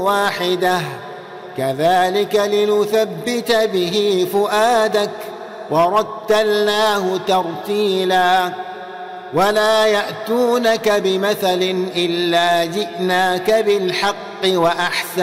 واحدة كذلك لنثبت به فؤادك ورتلناه ترتيلا ولا يأتونك بمثل إلا جئناك بالحق وأحسن